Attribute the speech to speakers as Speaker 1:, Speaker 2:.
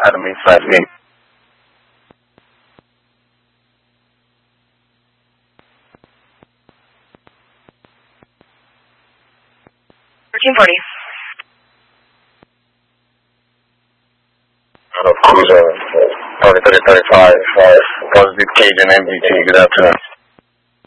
Speaker 1: Academy/8. Cruiser 30-35, positive Cajun MVT, good afternoon.